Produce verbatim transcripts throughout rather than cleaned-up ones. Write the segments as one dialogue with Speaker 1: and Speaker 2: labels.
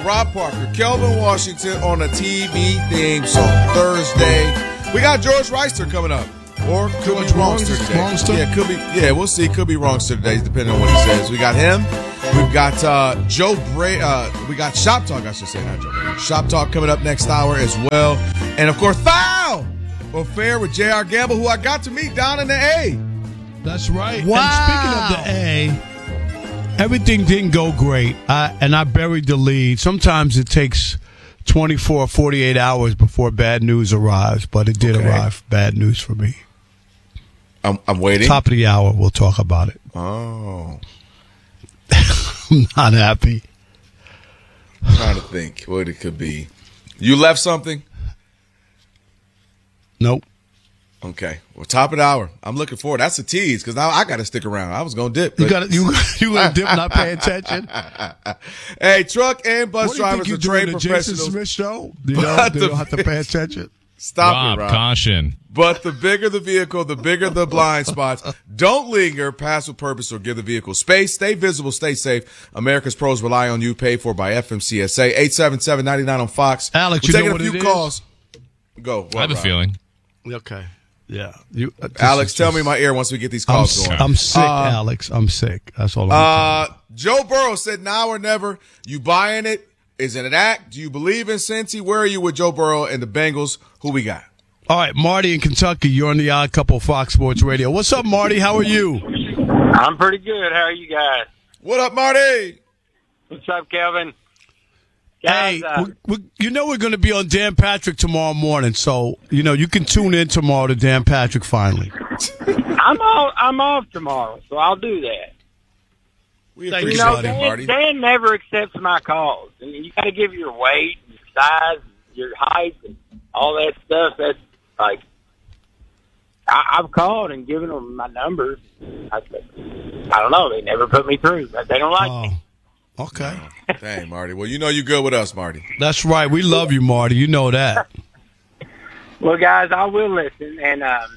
Speaker 1: Rob Parker, Kelvin Washington on a T V theme song Thursday. We got George Reister coming up. Or could be Wrongster today. Wrongster? Yeah, could be. Yeah, we'll see. Could be Wrongster today, depending on what he says. We got him. We've got uh, Joe Bray. Uh, we got Shop Talk, I should say, not Joe Bray. Shop Talk coming up next hour as well. And, of course, Foul Affair with J R. Gamble, who I got to meet down in the A.
Speaker 2: That's right.
Speaker 1: Wow.
Speaker 2: And speaking of the A, everything didn't go great, I, and I buried the lead. Sometimes it takes twenty-four, forty-eight hours before bad news arrives, but it did okay. arrive. Bad news for me.
Speaker 1: I'm, I'm waiting.
Speaker 2: Top of the hour, we'll talk about it.
Speaker 1: Oh.
Speaker 2: I'm not happy.
Speaker 1: I'm trying to think what it could be. You left something?
Speaker 2: Nope.
Speaker 1: Okay. Well, top of the hour. I'm looking forward. That's a tease because now I got to stick around. I was going to dip.
Speaker 2: But... You got you you going to dip, not pay attention.
Speaker 1: Hey, truck and bus
Speaker 2: what
Speaker 1: drivers
Speaker 2: you
Speaker 1: are trained
Speaker 2: doing,
Speaker 1: professionals.
Speaker 2: Jason Smith show? You know, they don't have to pay attention.
Speaker 1: Stop
Speaker 3: Rob,
Speaker 1: it, Rob.
Speaker 3: Caution.
Speaker 1: But the bigger the vehicle, the bigger the blind spots. Don't linger, pass with purpose, or give the vehicle space. Stay visible, stay safe. America's pros rely on you. Paid for by F M C S A. eight seven seven, nine nine on Fox.
Speaker 2: Alex,
Speaker 1: We're
Speaker 2: you know
Speaker 1: taking
Speaker 2: what
Speaker 1: a few
Speaker 2: it
Speaker 1: calls.
Speaker 2: Is?
Speaker 1: Go. What,
Speaker 3: I have a
Speaker 1: Rob?
Speaker 3: feeling.
Speaker 2: Okay. Yeah. You, uh,
Speaker 1: Alex,
Speaker 2: is,
Speaker 1: tell me in my ear once we get these calls
Speaker 2: I'm,
Speaker 1: going.
Speaker 2: I'm sick,
Speaker 1: uh,
Speaker 2: Alex. I'm sick. That's all I'm
Speaker 1: uh,
Speaker 2: saying.
Speaker 1: Joe Burrow said now or never. You buying it? Is it an act? Do you believe in Cincy? Where are you with Joe Burrow and the Bengals? Who we got?
Speaker 2: All right, Marty in Kentucky. You're on the Odd Couple Fox Sports Radio. What's up, Marty? How are you?
Speaker 4: I'm pretty good. How are you guys?
Speaker 1: What up, Marty?
Speaker 4: What's up, Kelvin?
Speaker 2: Guys, hey,
Speaker 4: uh,
Speaker 2: we, we, you know we're going to be on Dan Patrick tomorrow morning, so you know you can tune in tomorrow to Dan Patrick. Finally,
Speaker 4: I'm off. I'm off tomorrow, so I'll do that.
Speaker 1: We
Speaker 4: so,
Speaker 1: appreciate
Speaker 4: you know,
Speaker 1: it,
Speaker 4: Dan,
Speaker 1: Marty.
Speaker 4: Dan never accepts my calls. I mean, you got to give your weight, your size, your height, and all that stuff. That's like I, I've called and given them my numbers. I, I don't know. They never put me through. They don't like
Speaker 2: oh.
Speaker 4: me.
Speaker 2: Okay.
Speaker 1: Dang, Marty. Well, you know you're good with us, Marty.
Speaker 2: That's right. We love you, Marty. You know that.
Speaker 4: Well, guys, I will listen. And um,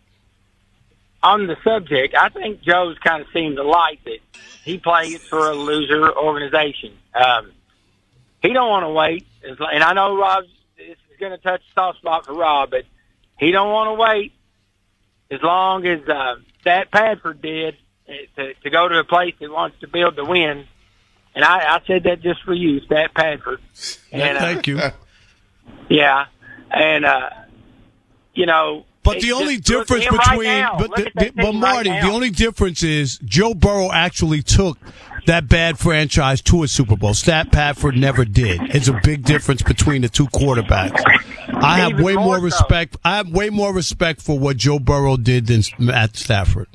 Speaker 4: on the subject, I think Joe's kind of seemed to like that he plays for a loser organization. Um, he don't want to wait. And I know Rob, this is going to touch a soft spot for Rob, but he don't want to wait as long as uh, Stat Padford did to, to go to a place that wants to build to win. And I, I said that just for you, Stat Padford. And,
Speaker 2: yeah, thank
Speaker 4: uh,
Speaker 2: you.
Speaker 4: Yeah. And, uh, you know.
Speaker 2: But the only difference between,
Speaker 4: right
Speaker 2: but, the, the, but Marty,
Speaker 4: right
Speaker 2: the only difference is Joe Burrow actually took that bad franchise to a Super Bowl. Stat Padford never did. It's a big difference between the two quarterbacks. I have
Speaker 4: Even
Speaker 2: way more,
Speaker 4: more
Speaker 2: respect.
Speaker 4: so.
Speaker 2: I have way more respect for what Joe Burrow did than Matt Stafford.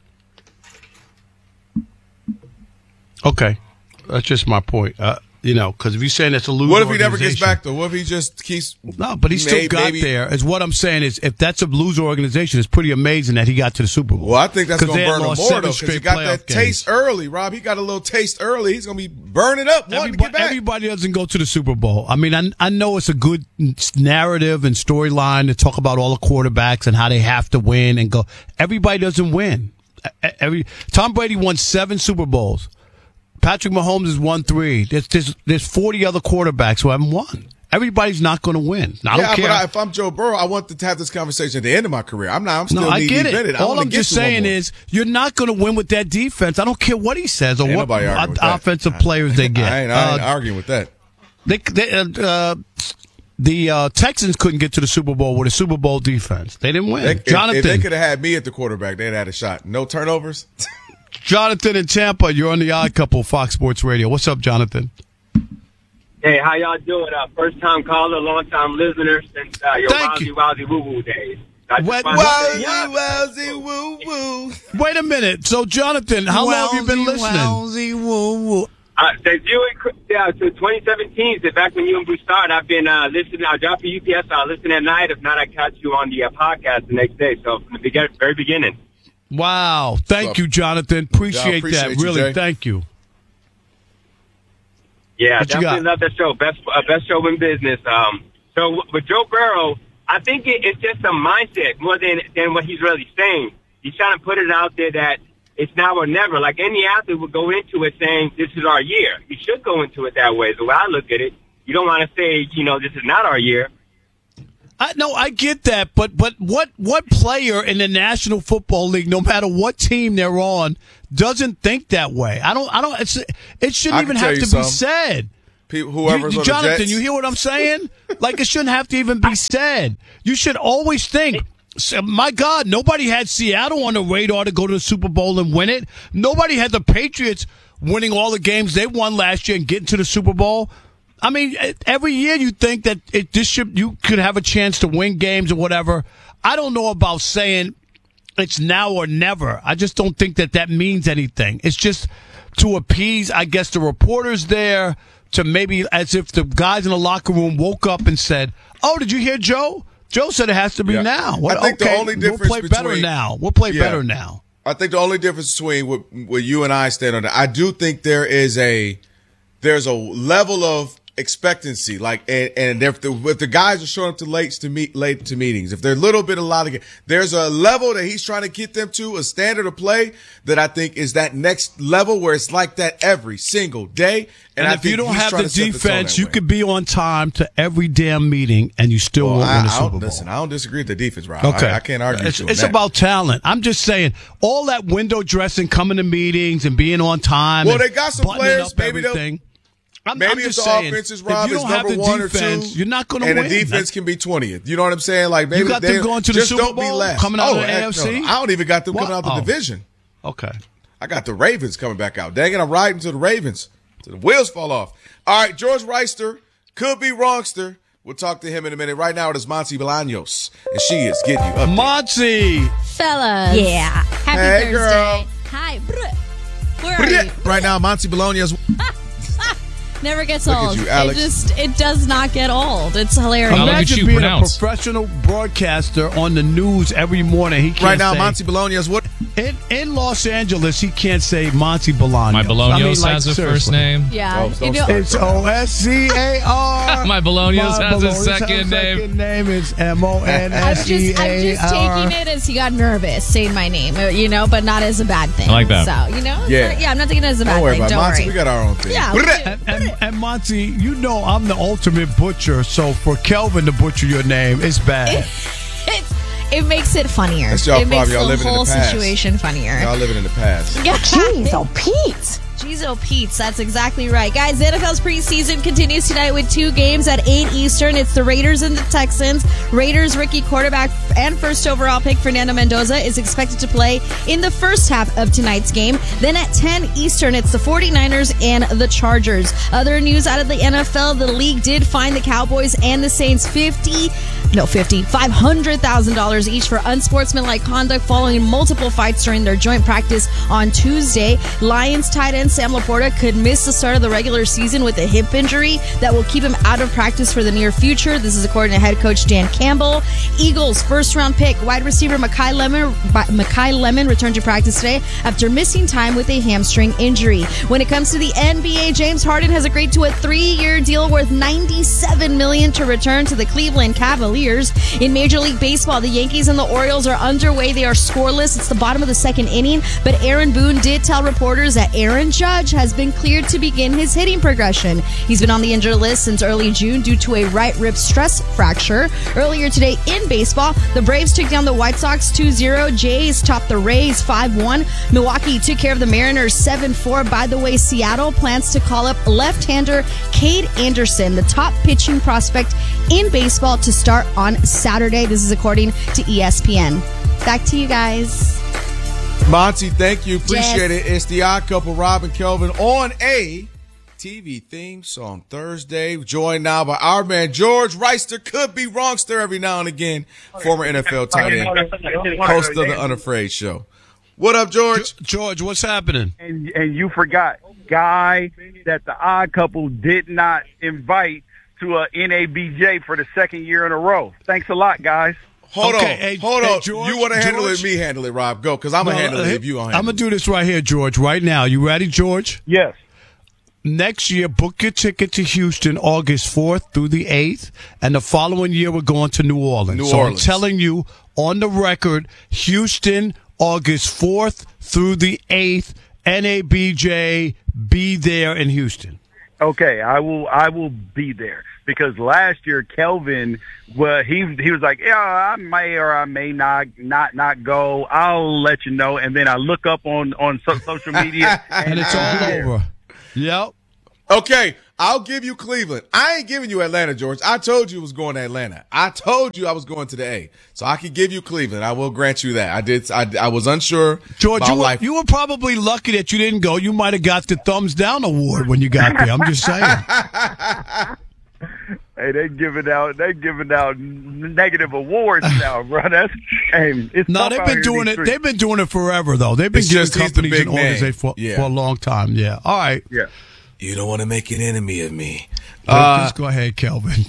Speaker 2: Okay. That's just my point. Uh, you know, because if you're saying it's a loser
Speaker 1: What if he never gets
Speaker 2: organization-
Speaker 1: back, though? What if he just keeps...
Speaker 2: No, but he still
Speaker 1: may-
Speaker 2: got
Speaker 1: maybe,
Speaker 2: there. Is what I'm saying is, if that's a loser organization, it's pretty amazing that he got to the Super Bowl.
Speaker 1: Well, I think that's going to
Speaker 2: they had
Speaker 1: burn him
Speaker 2: lost
Speaker 1: more,
Speaker 2: seven
Speaker 1: though, because he
Speaker 2: straight
Speaker 1: got
Speaker 2: playoff
Speaker 1: that
Speaker 2: games.
Speaker 1: taste early, Rob. He got a little taste early. He's going to be burning up, wanting to
Speaker 2: Everybody,
Speaker 1: get back.
Speaker 2: everybody doesn't go to the Super Bowl. I mean, I, I know it's a good narrative and storyline to talk about all the quarterbacks and how they have to win and go. Everybody doesn't win. Every Tom Brady won seven Super Bowls. Patrick Mahomes has won three. There's, there's, there's forty other quarterbacks who haven't won. Everybody's not going to win. I don't
Speaker 1: yeah,
Speaker 2: care.
Speaker 1: but I, if I'm Joe Burrow, I want to have this conversation at the end of my career. I'm not. I'm still
Speaker 2: no, I get
Speaker 1: it.
Speaker 2: it.
Speaker 1: I
Speaker 2: All I'm just saying is you're not going to win with that defense. I don't care what he says or
Speaker 1: ain't
Speaker 2: what
Speaker 1: what
Speaker 2: offensive players they get.
Speaker 1: I ain't, I ain't
Speaker 2: uh,
Speaker 1: arguing with that.
Speaker 2: They, they, uh, uh, the uh, Texans couldn't get to the Super Bowl with a Super Bowl defense. They didn't win.
Speaker 1: They, if,
Speaker 2: Jonathan,
Speaker 1: if they could have had me at the quarterback, they'd had a shot. No turnovers.
Speaker 2: Jonathan in Tampa, you're on the Odd Couple, Fox Sports Radio. What's up, Jonathan?
Speaker 5: Hey, how y'all doing? Uh, first time caller, long time listener since uh, your
Speaker 2: Thank
Speaker 5: wowsy
Speaker 2: you.
Speaker 5: wowsy woo woo days.
Speaker 2: Wait,
Speaker 1: wowsy wowsy woo woo.
Speaker 2: Wait a minute. So, Jonathan, how long have you been listening?
Speaker 1: Wowsy woo woo.
Speaker 5: Uh, since you and, yeah, so twenty seventeen, so back when you and Bruce started, I've been uh, listening. I drop your U P S, I'll listen at night. If not, I catch you on the uh, podcast the next day. So from the begin- very beginning.
Speaker 2: Wow. Thank you, Jonathan. Appreciate,
Speaker 1: appreciate
Speaker 2: that.
Speaker 1: you,
Speaker 2: Really,
Speaker 1: Jay.
Speaker 2: thank you.
Speaker 5: Yeah,
Speaker 2: What you
Speaker 5: definitely
Speaker 2: got?
Speaker 5: love that show. Best uh, best show in business. Um, so with Joe Burrow, I think it, it's just a mindset more than than what he's really saying. He's trying to put it out there that it's now or never. Like any athlete would go into it saying, "This is our year." You should go into it that way. The way I look at it, you don't want to say, you know, this is not our year.
Speaker 2: I, no, I get that, but but what what player in the National Football League, no matter what team they're on, doesn't think that way? I don't. I don't. It's, it shouldn't
Speaker 1: I
Speaker 2: even
Speaker 1: can
Speaker 2: have
Speaker 1: tell
Speaker 2: to
Speaker 1: you
Speaker 2: be
Speaker 1: something.
Speaker 2: said.
Speaker 1: People, whoever's
Speaker 2: you,
Speaker 1: on
Speaker 2: Jonathan,
Speaker 1: the Jets,
Speaker 2: you hear what I'm saying? Like it shouldn't have to even be said. You should always think. My God, nobody had Seattle on the radar to go to the Super Bowl and win it. Nobody had the Patriots winning all the games they won last year and getting to the Super Bowl. I mean, every year you think that it, this should, you could have a chance to win games or whatever. I don't know about saying it's now or never. I just don't think that that means anything. It's just to appease, I guess, the reporters there, to maybe as if the guys in the locker room woke up and said, "Oh, did you hear Joe? Joe said it has to be
Speaker 1: Yeah.
Speaker 2: now." Well,
Speaker 1: I think
Speaker 2: okay,
Speaker 1: the only difference
Speaker 2: we'll play better
Speaker 1: between-
Speaker 2: now. We'll play
Speaker 1: Yeah.
Speaker 2: better now.
Speaker 1: I think the only difference between what, what you and I stand on, I do think there is a there's a level of expectancy, like, and, and if the if the guys are showing up to late to meet late to meetings, if they're a little bit a lot of, there's a level that he's trying to get them to, a standard of play that I think is that next level where it's like that every single day.
Speaker 2: And,
Speaker 1: And, I
Speaker 2: if
Speaker 1: think
Speaker 2: you don't
Speaker 1: he's
Speaker 2: have
Speaker 1: trying
Speaker 2: the
Speaker 1: to set tone
Speaker 2: defense,
Speaker 1: that
Speaker 2: you
Speaker 1: way.
Speaker 2: could be on time to every damn meeting, and you still
Speaker 1: Well,
Speaker 2: won't
Speaker 1: I,
Speaker 2: win a
Speaker 1: I
Speaker 2: Super
Speaker 1: don't,
Speaker 2: Bowl.
Speaker 1: listen, I don't disagree with the defense, Rob.
Speaker 2: Okay,
Speaker 1: I, I can't argue.
Speaker 2: It's,
Speaker 1: with you
Speaker 2: it's
Speaker 1: on that.
Speaker 2: about talent. I'm just saying, all that window dressing, coming to meetings, and being on time.
Speaker 1: Well,
Speaker 2: and
Speaker 1: they got some
Speaker 2: buttoning
Speaker 1: players,
Speaker 2: up
Speaker 1: maybe they'll-
Speaker 2: everything. I'm,
Speaker 1: Maybe
Speaker 2: I'm
Speaker 1: if
Speaker 2: just
Speaker 1: the
Speaker 2: saying,
Speaker 1: offense is
Speaker 2: if
Speaker 1: Rob
Speaker 2: you
Speaker 1: is
Speaker 2: don't have
Speaker 1: number
Speaker 2: the
Speaker 1: one
Speaker 2: defense,
Speaker 1: or two,
Speaker 2: you're not going to
Speaker 1: and
Speaker 2: win.
Speaker 1: the defense
Speaker 2: That's-
Speaker 1: can be twentieth. You know what I'm saying? Like maybe
Speaker 2: You got
Speaker 1: they,
Speaker 2: them going to the
Speaker 1: just
Speaker 2: Super
Speaker 1: don't be
Speaker 2: Bowl,
Speaker 1: last.
Speaker 2: coming out
Speaker 1: oh,
Speaker 2: of the
Speaker 1: heck
Speaker 2: A F C?
Speaker 1: no. I don't even got them
Speaker 2: What?
Speaker 1: coming out the
Speaker 2: Oh.
Speaker 1: division.
Speaker 2: Okay.
Speaker 1: I got the Ravens coming back out. Dang it, I'm riding to the Ravens. Till the wheels fall off. All right, George Reister, could be wrongster. We'll talk to him in a minute. Right now it is Monty Bolaños, and she is getting you up.
Speaker 2: Monty.
Speaker 3: Fellas.
Speaker 6: Yeah.
Speaker 3: Happy
Speaker 1: Hey,
Speaker 3: Thursday.
Speaker 1: girl.
Speaker 3: Hi. Brr. Where are you?
Speaker 1: Right now, Monty Bolaños.
Speaker 3: Never gets
Speaker 1: Look at
Speaker 3: old.
Speaker 1: you, Alex.
Speaker 3: It just it does not get old. It's hilarious.
Speaker 7: How long did
Speaker 2: Imagine
Speaker 7: you
Speaker 2: being
Speaker 7: pronounce?
Speaker 2: a professional broadcaster on the news every morning. He can't
Speaker 1: Right now,
Speaker 2: say,
Speaker 1: Monty Bolaños. What?
Speaker 2: in, in Los Angeles, he can't say Monty Bolaños.
Speaker 7: My Bolognos
Speaker 2: I mean, like,
Speaker 7: has a
Speaker 2: seriously.
Speaker 7: first name.
Speaker 3: Yeah.
Speaker 1: Oh,
Speaker 3: You
Speaker 1: don't
Speaker 3: know-
Speaker 1: start.
Speaker 2: It's O S C A R.
Speaker 7: My Bolognos
Speaker 2: My
Speaker 7: has a
Speaker 2: Bolognos
Speaker 7: second name.
Speaker 2: second name is M O N
Speaker 3: I'm
Speaker 2: S E
Speaker 3: just, I'm
Speaker 2: A
Speaker 3: just
Speaker 2: R.
Speaker 3: taking it as he got nervous saying my name, uh, you know, but not as a bad thing.
Speaker 7: I like that.
Speaker 3: So, you know,
Speaker 1: Yeah.
Speaker 3: yeah, I'm not taking it as a bad
Speaker 1: Don't worry
Speaker 3: thing.
Speaker 1: about it.
Speaker 3: Don't
Speaker 1: Monty.
Speaker 3: worry.
Speaker 1: We got our own thing.
Speaker 3: Yeah, we do.
Speaker 2: And, and, and Monty, you know I'm the ultimate butcher, so for Kelvin to butcher your name, it's bad.
Speaker 3: It's, it makes it funnier.
Speaker 1: That's y'all
Speaker 3: it makes
Speaker 1: problem. Y'all
Speaker 3: the
Speaker 1: living in the
Speaker 3: whole
Speaker 1: past.
Speaker 3: situation funnier.
Speaker 1: Y'all living in the past.
Speaker 6: Jeez, oh, Pete.
Speaker 3: Jeez, oh, Pete's. That's exactly right. Guys, the N F L's preseason continues tonight with two games at eight Eastern. It's the Raiders and the Texans. Raiders rookie quarterback and first overall pick Fernando Mendoza is expected to play in the first half of tonight's game. Then at ten Eastern, it's the 49ers and the Chargers. Other news out of the N F L, the league did fine the Cowboys and the Saints fifty, no, fifty, five hundred thousand dollars each for unsportsmanlike conduct following multiple fights during their joint practice on Tuesday. Lions tight end Sam Laporta could miss the start of the regular season with a hip injury that will keep him out of practice for the near future. This is according to head coach Dan Campbell. Eagles first round pick wide receiver Mekhi Lemon, Mekhi Lemon returned to practice today after missing time with a hamstring injury. When it comes to the N B A, James Harden has agreed to a three-year deal worth ninety-seven million dollars to return to the Cleveland Cavaliers. In Major League Baseball, the Yankees and the Orioles are underway. They are scoreless. It's the bottom of the second inning, but Aaron Boone did tell reporters that Aaron Judge has been cleared to begin his hitting progression. He's been on the injured list since early June due to a right rib stress fracture. Earlier today in baseball, the Braves took down the White Sox two zero. Jays topped the Rays five one. Milwaukee took care of the Mariners seven four. By the way, Seattle plans to call up left-hander Cade Anderson, the top pitching prospect in baseball, to start on Saturday. This is according to E S P N. Back to you guys.
Speaker 1: Monty, thank you. Appreciate
Speaker 3: Yes.
Speaker 1: it. It's the Odd Couple, Rob and Kelvin, on a T V theme song Thursday. Joined now by our man George Reister, could be wrongster every now and again, former N F L tight end, host of the Unafraid Show. What up, George?
Speaker 2: George, what's happening?
Speaker 8: And and you forgot guy that the Odd Couple did not invite to a N A B J for the second year in a row. Thanks a lot, guys.
Speaker 1: Hold
Speaker 2: Okay,
Speaker 1: on,
Speaker 2: hey,
Speaker 1: hold
Speaker 2: hey,
Speaker 1: on.
Speaker 2: George,
Speaker 1: you want to handle
Speaker 2: George?
Speaker 1: it? Me handle it, Rob. Go, because I'm gonna
Speaker 2: No,
Speaker 1: handle
Speaker 2: uh,
Speaker 1: it if you don't.
Speaker 2: I'm
Speaker 1: Handle
Speaker 2: going to do this right here, George, right now. You ready, George?
Speaker 8: Yes.
Speaker 2: Next year, book your ticket to Houston August fourth through the eighth, and the following year we're going to New Orleans.
Speaker 1: New
Speaker 2: so
Speaker 1: Orleans.
Speaker 2: I'm telling you on the record, Houston August fourth through the eighth, N A B J, be there in Houston.
Speaker 8: Okay, I will. I will be there because last year Kelvin, well, he he was like, yeah, I may or I may not not not go. I'll let you know. And then I look up on on so, social media,
Speaker 2: and, and it's all over. Yep.
Speaker 1: Okay, I'll give you Cleveland. I ain't giving you Atlanta, George. I told you I was going to Atlanta. I told you I was going to the A. So I can give you Cleveland. I will grant you that. I did. I, I was unsure.
Speaker 2: George, you were,
Speaker 1: life.
Speaker 2: you were probably lucky that you didn't go. You might have got the thumbs down award when you got there. I'm just saying.
Speaker 8: Hey, they giving out they giving out negative awards now, bro. That's hey, it's
Speaker 2: no, they've been doing it. Streets. They've been doing it forever, though. They've been
Speaker 1: it's
Speaker 2: giving
Speaker 1: just,
Speaker 2: companies and organizations for,
Speaker 1: yeah.
Speaker 2: for a long time. Yeah. All right.
Speaker 8: Yeah.
Speaker 1: You don't want to make an enemy of me.
Speaker 2: Uh, just go ahead, Kelvin.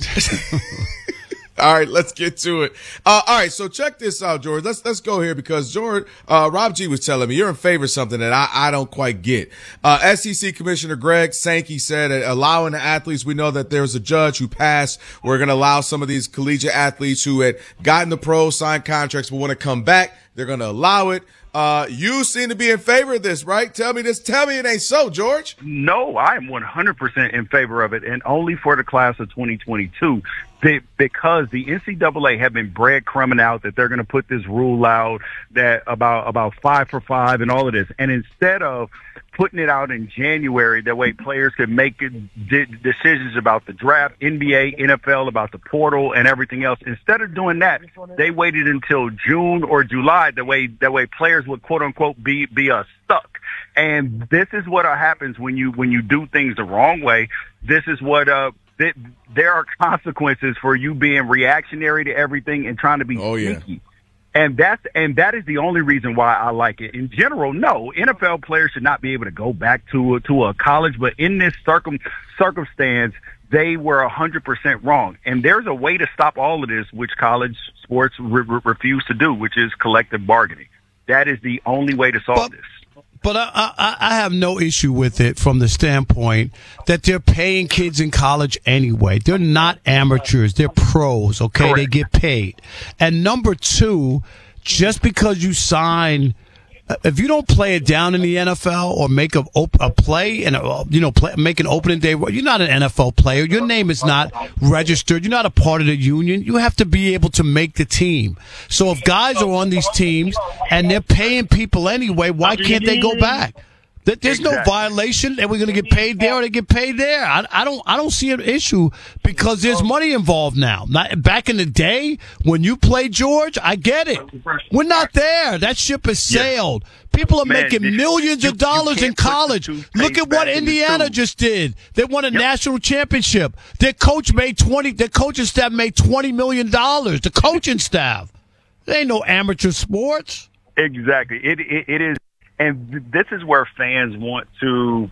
Speaker 1: All right, let's get to it. Uh, all right, so check this out, George. Let's let's go here because George, uh, Rob G was telling me you're in favor of something that I, I don't quite get. Uh, S E C Commissioner Greg Sankey said that allowing the athletes, we know that there's a judge who passed. We're going to allow some of these collegiate athletes who had gotten the pros, signed contracts, but want to come back. They're going to allow it. Uh, you seem to be in favor of this, right? Tell me this. Tell me it ain't so, George.
Speaker 8: No, I am one hundred percent in favor of it, and only for the class of twenty twenty-two. They, because the N C double A have been breadcrumbing out that they're going to put this rule out that about about five for five and all of this, and instead of putting it out in January, that way players could make de- decisions about the draft, N B A, N F L, about the portal and everything else. Instead of doing that, they waited until June or July. That way, that way players would quote unquote be be uh, stuck. And this is what uh, happens when you when you do things the wrong way. This is what uh. Th- there are consequences for you being reactionary to everything and trying to be
Speaker 1: oh, yeah.
Speaker 8: sneaky. And that's and that is the only reason why I like it. In general, no, N F L players should not be able to go back to a, to a college, but in this circum circumstance, they were one hundred percent wrong. And there's a way to stop all of this, which college sports re- re- refuse to do, which is collective bargaining. That is the only way to solve
Speaker 2: but,
Speaker 8: this.
Speaker 2: But I, I, I have no issue with it from the standpoint that they're paying kids in college anyway. They're not amateurs. They're pros, okay?
Speaker 8: Correct.
Speaker 2: They get paid. And number two, just because you sign – if you don't play it down in the N F L or make a, a play and a, you know play, make an opening day, you're not an N F L player. Your name is not registered. You're not a part of the union. You have to be able to make the team. So if guys are on these teams and they're paying people anyway, why can't they go back? There's no violation, and we're going to get paid there or they get paid there. I, I don't, I don't see an issue because there's money involved now. Not, back in the day when you played, George, I get it. We're not there. That ship has sailed. People are
Speaker 8: Man,
Speaker 2: making
Speaker 8: this,
Speaker 2: millions
Speaker 8: you,
Speaker 2: of dollars in college. Look at what Indiana just did. They won a yep. national championship. Their coach made twenty. Their coaching staff made twenty million dollars. The coaching staff. There ain't no amateur sports.
Speaker 8: Exactly. It, it, it is. And this is where fans want to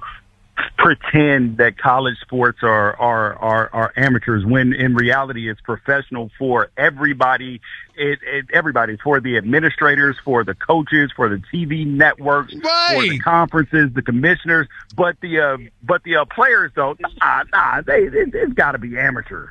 Speaker 8: pretend that college sports are, are, are, are amateurs when in reality it's professional for everybody. It, it, everybody, for the administrators, for the coaches, for the T V networks,
Speaker 2: right.
Speaker 8: for the conferences, the commissioners. But the, uh, but the uh, players, though, nah, nah, they, it, it's got to be amateur.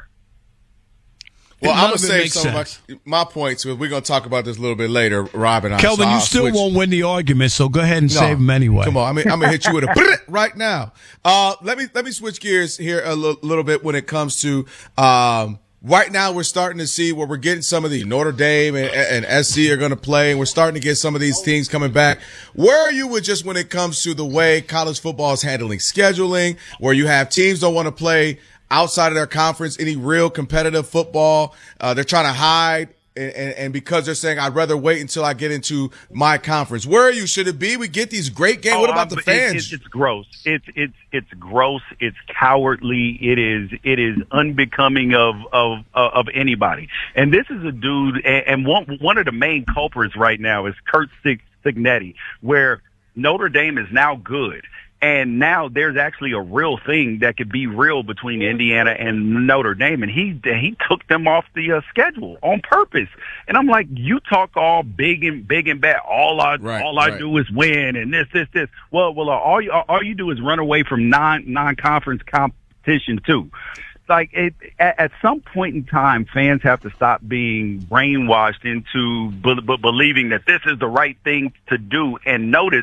Speaker 1: Well, I'm going to save some of my, my points because we're going to talk about this a little bit later, Rob and I.
Speaker 2: Kelvin,
Speaker 1: so
Speaker 2: you still
Speaker 1: switch.
Speaker 2: won't win the argument, so go ahead and
Speaker 1: no,
Speaker 2: save them anyway.
Speaker 1: Come on, I mean, I'm going to hit you with a right now. Uh, let me let me switch gears here a l- little bit when it comes to um, right now. We're starting to see where we're getting some of the Notre Dame and, and S C are going to play, and we're starting to get some of these teams coming back. Where are you with just when it comes to the way college football is handling scheduling, where you have teams don't want to play outside of their conference, any real competitive football? Uh, they're trying to hide, and, and, and because they're saying, I'd rather wait until I get into my conference. Where are you? Should it be? We get these great games. Oh, what about the fans?
Speaker 8: It, it, it's gross. It's, it's, it's gross. It's cowardly. It is, it is unbecoming of, of, of anybody. And this is a dude, and, and one, one of the main culprits right now is Curt Cignetti, where Notre Dame is now good. And now there's actually a real thing that could be real between Indiana and Notre Dame. And he he took them off the uh, schedule on purpose. And I'm like, you talk all big and big and bad. All I
Speaker 1: right,
Speaker 8: all I
Speaker 1: right.
Speaker 8: do is win and this this this. Well, well, uh, all you all you do is run away from non non conference competition too. Like it, at, at some point in time, fans have to stop being brainwashed into b- b- believing that this is the right thing to do. And notice,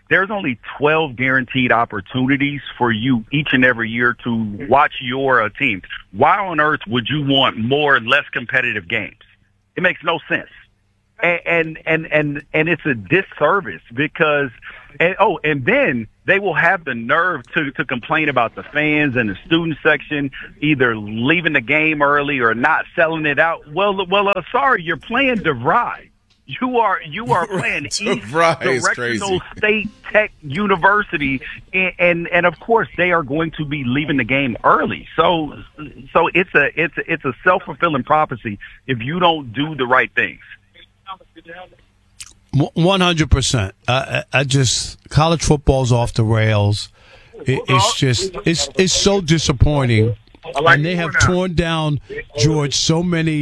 Speaker 8: there's only twelve guaranteed opportunities for you each and every year to watch your uh, team. Why on earth would you want more less competitive games? It makes no sense. And, and, and, and, and it's a disservice because, and, oh, and then they will have the nerve to, to complain about the fans and the student section either leaving the game early or not selling it out. Well, well, uh, sorry, you're playing DeVry. You are you are playing East Directional State Tech University, and, and and of course they are going to be leaving the game early. So so it's a it's a, it's a self-fulfilling prophecy if you don't do the right things.
Speaker 2: One hundred percent. I I just college football's off the rails. It, it's just it's it's so disappointing, and they have torn down, George, so many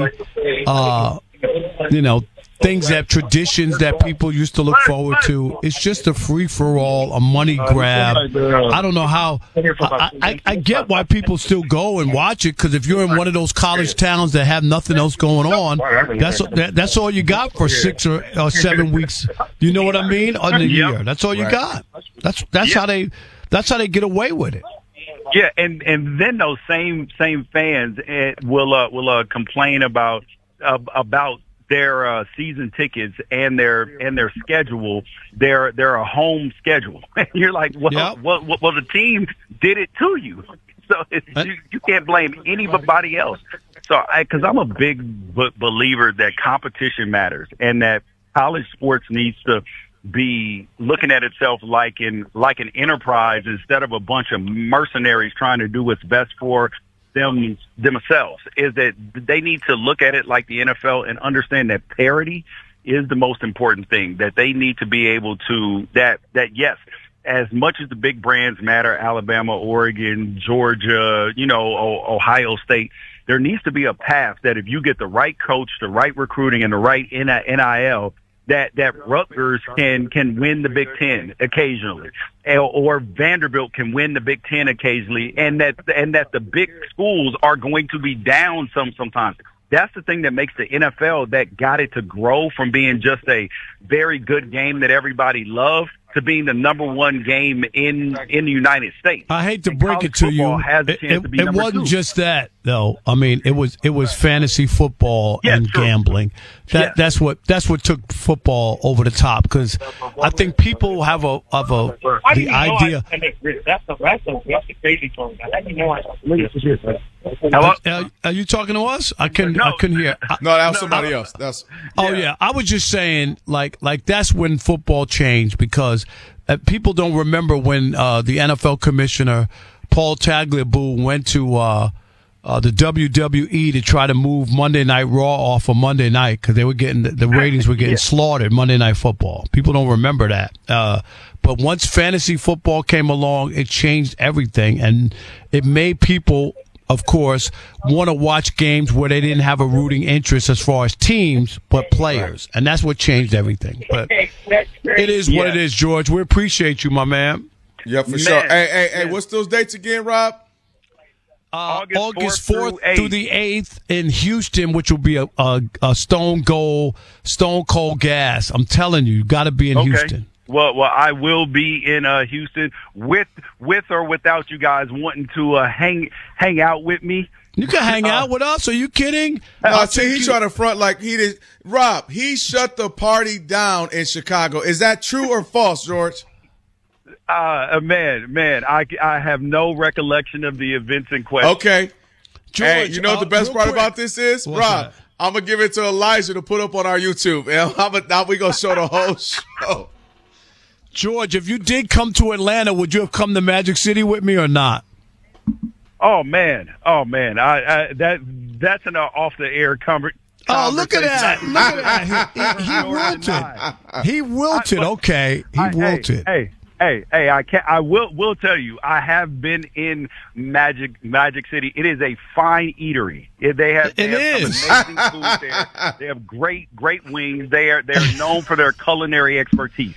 Speaker 2: uh you know. things that traditions that people used to look forward to. It's just a free for all, a money grab. I don't know how. I, I, I get why people still go and watch it because if you're in one of those college towns that have nothing else going on, that's that, that's all you got for six or, or seven weeks. You know what I mean? On the year, that's all you got. That's that's how they that's how they get away with it.
Speaker 8: Yeah, and and then those same same fans will uh, will uh, complain about uh, about. their uh, season tickets and their and their schedule, their their a home schedule. You're like, well, yep. well, well, well, the team did it to you, so it's, you, you can't blame anybody else. So, because I'm a big b- believer that competition matters and that college sports needs to be looking at itself like in like an enterprise instead of a bunch of mercenaries trying to do what's best for them themselves. Is that they need to look at it like the N F L and understand that parity is the most important thing, that they need to be able to that that yes, as much as the big brands matter, Alabama, Oregon, Georgia, you know, o- Ohio State, there needs to be a path that if you get the right coach, the right recruiting, and the right N I L, that that Rutgers can can win the Big Ten occasionally, or Vanderbilt can win the Big Ten occasionally, and that and that the big schools are going to be down some sometimes. That's the thing that makes the N F L that got it to grow from being just a very good game that everybody loved to being the number one game in in the United States.
Speaker 2: I hate to and break it to you,
Speaker 8: has a chance
Speaker 2: it,
Speaker 8: to be
Speaker 2: it
Speaker 8: number
Speaker 2: wasn't
Speaker 8: two.
Speaker 2: just that though. I mean, it was it was fantasy football
Speaker 8: yeah,
Speaker 2: and
Speaker 8: true.
Speaker 2: gambling. That
Speaker 8: yeah.
Speaker 2: that's what that's what took football over the top because I think people have a of a the idea.
Speaker 7: That's the that's the that's the crazy part. I didn't know I
Speaker 8: Hello?
Speaker 2: Are, are you talking to us? I couldn't.
Speaker 8: No.
Speaker 2: I couldn't hear. I,
Speaker 1: no, that was somebody else. That's.
Speaker 2: Oh yeah. yeah, I was just saying, like, like that's when football changed because uh, people don't remember when uh, the N F L commissioner Paul Tagliabue went to uh, uh, the W W E to try to move Monday Night Raw off of Monday night because they were getting the ratings were getting yeah. slaughtered. Monday Night Football. People don't remember that. Uh, but once fantasy football came along, it changed everything, and it made people, of course, want to watch games where they didn't have a rooting interest as far as teams, but players. And that's what changed everything. But it is what yeah. it is, George. We appreciate you, my man.
Speaker 1: Yeah, for
Speaker 8: man.
Speaker 1: sure. Hey, hey, hey, what's those dates again, Rob?
Speaker 2: Uh, August fourth through the eighth in Houston, which will be a, a, a stone cold, stone cold gas. I'm telling you, you got to be in
Speaker 8: okay.
Speaker 2: Houston.
Speaker 8: Well, well, I will be in uh, Houston with with or without you guys wanting to uh, hang hang out with me.
Speaker 2: You can hang uh, out with us. Are you kidding?
Speaker 1: No, see, he's trying to front like he did. Rob, he shut the party down in Chicago. Is that true or false, George?
Speaker 8: Uh, man, man, I, I have no recollection of the events in question.
Speaker 1: Okay.
Speaker 2: George,
Speaker 1: hey, you know what the best
Speaker 2: uh,
Speaker 1: part
Speaker 2: quick.
Speaker 1: about this is?
Speaker 2: What's
Speaker 1: Rob,
Speaker 2: that?
Speaker 1: I'm going to give it to Elijah to put up on our YouTube. And I'm a, now we're going to show the whole show.
Speaker 2: George, if you did come to Atlanta, would you have come to Magic City with me or not?
Speaker 8: Oh man, oh man, I, I that that's an off the air conversation.
Speaker 2: Oh, look at that! Look at that! He, he, he wilted. He wilted. Okay, he
Speaker 8: I,
Speaker 2: wilted.
Speaker 8: Hey, hey, hey! I can I will will tell you. I have been in Magic Magic City. It is a fine eatery. They have, they
Speaker 2: it
Speaker 8: have
Speaker 2: is.
Speaker 8: some amazing food there. They have great great wings. They are they are known for their culinary expertise.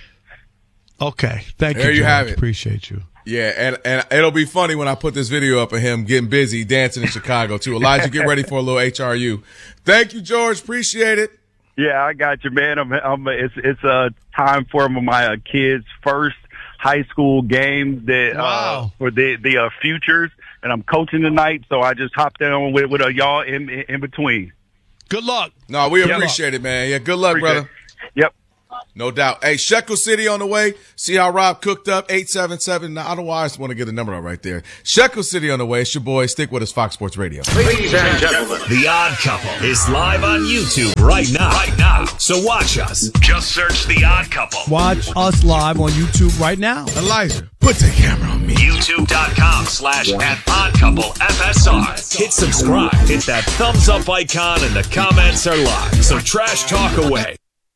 Speaker 2: Okay, thank
Speaker 1: there
Speaker 2: you.
Speaker 1: you
Speaker 2: George.
Speaker 1: have it.
Speaker 2: Appreciate you.
Speaker 1: Yeah, and, and it'll be funny when I put this video up of him getting busy dancing in Chicago, too. Elijah, get ready for a little H R U. Thank you, George. Appreciate it.
Speaker 8: Yeah, I got you, man. I'm, I'm, it's it's uh, time for my uh, kids' first high school game that
Speaker 2: Wow.
Speaker 8: uh, for the the uh, futures, and I'm coaching tonight, so I just hopped on with with uh, y'all in in between.
Speaker 2: Good luck.
Speaker 1: No, we
Speaker 8: Yep.
Speaker 1: appreciate it, man. Yeah, good luck,
Speaker 8: Appreciate
Speaker 1: brother.
Speaker 8: it. Yep.
Speaker 1: No doubt. Hey, Shekel City on the way. See how Rob cooked up? eight seven seven. Now, otherwise, I want to get the number out right there. Shekel City on the way. It's your boy. Stick with us, Fox Sports Radio.
Speaker 9: Ladies and gentlemen, The Odd Couple is live on YouTube right now. Right now. So watch us. Just search The Odd Couple.
Speaker 2: Watch us live on YouTube right now.
Speaker 1: Elijah, put the camera on me.
Speaker 9: YouTube.com slash at Odd Couple F S R. Hit subscribe. Hit that thumbs up icon and the comments are live. So trash talk away.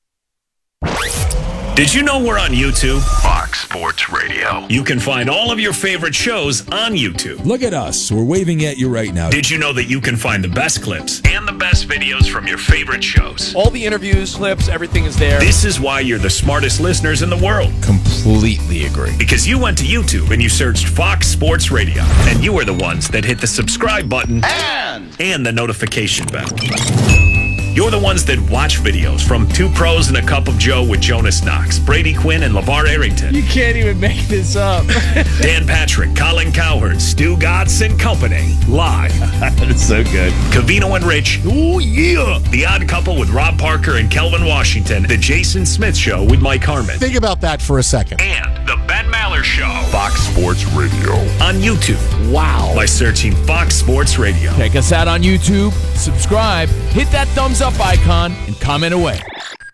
Speaker 9: Did you know we're on YouTube? Fox Sports Radio. You can find all of your favorite shows on YouTube.
Speaker 10: Look at us. We're waving at you right now.
Speaker 9: Did you know that you can find the best clips and the best videos from your favorite shows?
Speaker 11: All the interviews, clips, everything is there.
Speaker 9: This is why you're the smartest listeners in the world.
Speaker 10: Completely agree.
Speaker 9: Because you went to YouTube and you searched Fox Sports Radio. And you are the ones that hit the subscribe button and, and the notification bell. You're the ones that watch videos from Two Pros and a Cup of Joe with Jonas Knox, Brady Quinn, and LeVar Arrington.
Speaker 11: You can't even make this up.
Speaker 9: Dan Patrick, Colin Cowherd, Stu Godson and Company. Live.
Speaker 11: That's so good.
Speaker 9: Cavino and Rich.
Speaker 2: Oh, yeah.
Speaker 9: The Odd Couple with Rob Parker and Kelvin Washington. The Jason Smith Show with Mike Harmon.
Speaker 12: Think about that for a second.
Speaker 9: And The Ben Maller Show. Fox Sports Radio. On YouTube.
Speaker 11: Wow.
Speaker 9: By searching Fox Sports Radio.
Speaker 11: Check us out on YouTube. Subscribe. Hit that thumbs up icon and comment away.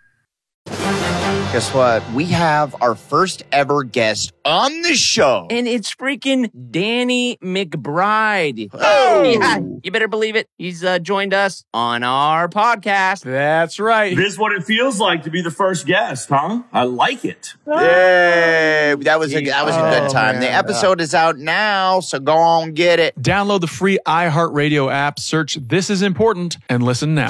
Speaker 13: Guess what? We have our first ever guest on the show.
Speaker 14: And it's freaking Danny McBride.
Speaker 13: Oh!
Speaker 14: Yeah, you better believe it. He's uh, joined us on our podcast.
Speaker 11: That's right.
Speaker 15: This is what it feels like to be the first guest, huh? I like it.
Speaker 13: Yay! That was a, that was a good
Speaker 14: Oh,
Speaker 13: time.
Speaker 14: man.
Speaker 13: The episode is out now, so go on get it.
Speaker 16: Download the free iHeartRadio app, search This Is Important, and listen now.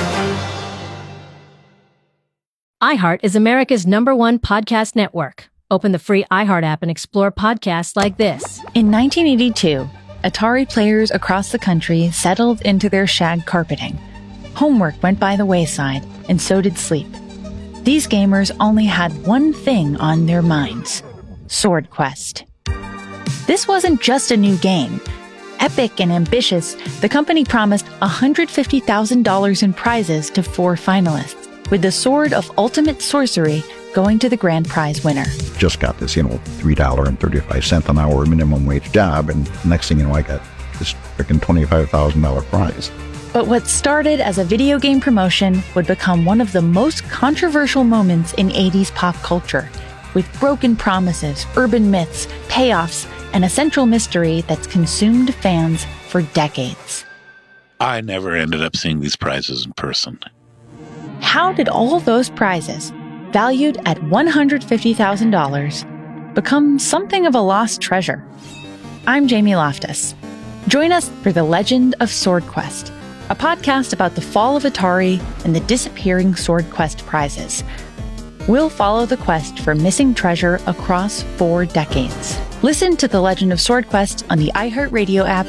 Speaker 17: iHeart is America's number one podcast network. Open the free iHeart app and explore podcasts like this.
Speaker 18: In nineteen eighty-two, Atari players across the country settled into their shag carpeting. Homework went by the wayside, and so did sleep. These gamers only had one thing on their minds: Sword Quest. This wasn't just a new game. Epic and ambitious, the company promised one hundred fifty thousand dollars in prizes to four finalists, with the Sword of Ultimate Sorcery going to the grand prize winner.
Speaker 19: Just got this, you know, three dollars and thirty-five cents an hour minimum wage job, and next thing you know, I got this freaking twenty-five thousand dollars prize.
Speaker 18: But what started as a video game promotion would become one of the most controversial moments in eighties pop culture, with broken promises, urban myths, payoffs, and a central mystery that's consumed fans for decades.
Speaker 20: I never ended up seeing these prizes in person.
Speaker 18: How did all those prizes, valued at one hundred fifty thousand dollars, become something of a lost treasure? I'm Jamie Loftus. Join us for The Legend of Sword Quest, a podcast about the fall of Atari and the disappearing Sword Quest prizes. We'll follow the quest for missing treasure across four decades. Listen to The Legend of Sword Quest on the iHeartRadio app.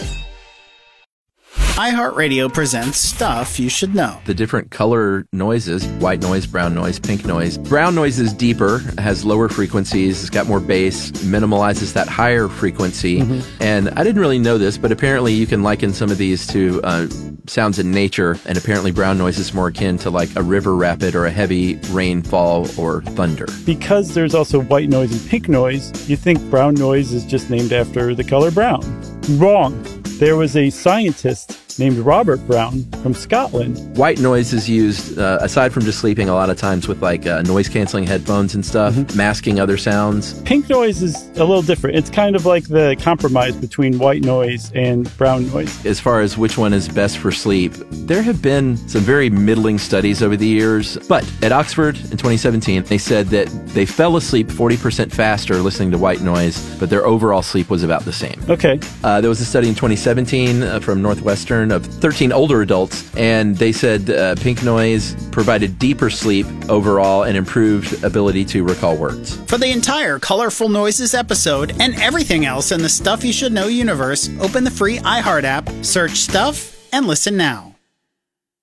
Speaker 21: iHeartRadio presents Stuff You Should Know.
Speaker 22: The different color noises, white noise, brown noise, pink noise. Brown noise is deeper, has lower frequencies, it's got more bass, minimalizes that higher frequency. Mm-hmm. And I didn't really know this, but apparently you can liken some of these to uh, sounds in nature, and apparently brown noise is more akin to like a river rapid or a heavy rainfall or thunder.
Speaker 23: Because there's also white noise and pink noise, you think brown noise is just named after the color brown. Wrong. There was a scientist named Robert Brown from Scotland.
Speaker 22: White noise is used, uh, aside from just sleeping, a lot of times with like uh, noise-canceling headphones and stuff, mm-hmm. masking other sounds.
Speaker 23: Pink noise is a little different. It's kind of like the compromise between white noise and brown noise.
Speaker 22: As far as which one is best for sleep, there have been some very middling studies over the years, but at Oxford in twenty seventeen, they said that they fell asleep forty percent faster listening to white noise, but their overall sleep was about the same.
Speaker 23: Okay.
Speaker 22: Uh, there was a study in twenty seventeen uh, from Northwestern of thirteen older adults, and they said uh, pink noise provided deeper sleep overall and improved ability to recall words.
Speaker 21: For the entire Colorful Noises episode and everything else in the Stuff You Should Know universe, open the free iHeart app, search Stuff, and listen now.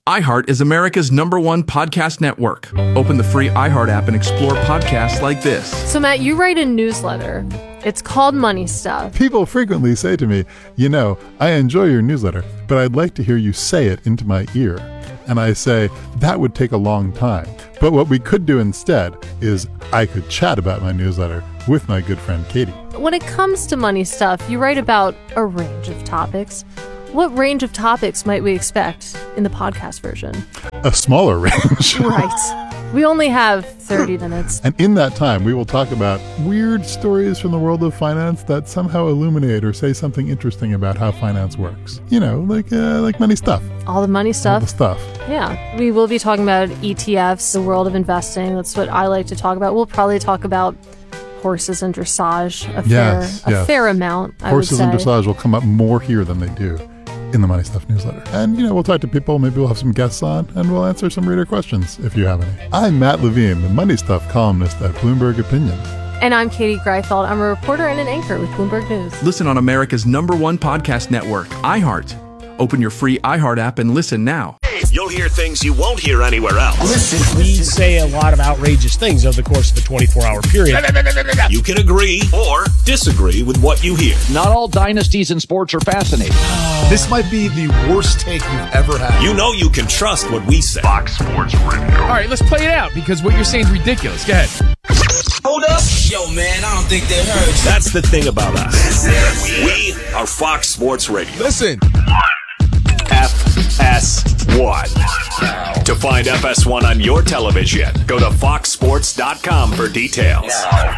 Speaker 16: iHeart is America's number one podcast network. Open the free iHeart app and explore podcasts like this.
Speaker 4: So, Matt, you write a newsletter. It's called Money Stuff.
Speaker 5: People frequently say to me, you know, I enjoy your newsletter, but I'd like to hear you say it into my ear. And I say, that would take a long time. But what we could do instead is I could chat about my newsletter with my good friend Katie.
Speaker 4: When it comes to Money Stuff, you write about a range of topics. What range of topics might we expect in the podcast version?
Speaker 5: A smaller range.
Speaker 4: Right. We only have thirty minutes.
Speaker 5: And in that time, we will talk about weird stories from the world of finance that somehow illuminate or say something interesting about how finance works. You know, like uh, like money stuff.
Speaker 4: All the money stuff.
Speaker 5: All the stuff.
Speaker 4: Yeah. We will be talking about E T Fs, the world of investing. That's what I like to talk about. We'll probably talk about horses and dressage a
Speaker 5: yes,
Speaker 4: fair,
Speaker 5: yes.
Speaker 4: a fair amount, I
Speaker 5: Horses
Speaker 4: would say.
Speaker 5: and dressage will come up more here than they do in the Money Stuff newsletter. And, you know, we'll talk to people, maybe we'll have some guests on, and we'll answer some reader questions if you have any. I'm Matt Levine, the Money Stuff columnist at Bloomberg Opinion.
Speaker 4: And I'm Katie Greifeld. I'm a reporter and an anchor with Bloomberg News.
Speaker 16: Listen on America's number one podcast network, iHeart. Open your free iHeart app and listen now.
Speaker 9: You'll hear things you won't hear anywhere else.
Speaker 12: Listen, we say a lot of outrageous things over the course of a twenty-four hour period.
Speaker 9: You can agree or disagree with what you hear.
Speaker 24: Not all dynasties in sports are fascinating.
Speaker 25: This might be the worst take you've ever had.
Speaker 9: You know you can trust what we say. Fox Sports Radio.
Speaker 11: All right, let's play it out because what you're saying is ridiculous. Go ahead.
Speaker 26: Hold up. Yo, man, I don't think they heard you.
Speaker 9: That's the thing about us. We are Fox Sports Radio.
Speaker 1: Listen.
Speaker 9: F S one. To find F S one on your television, go to fox sports dot com for details.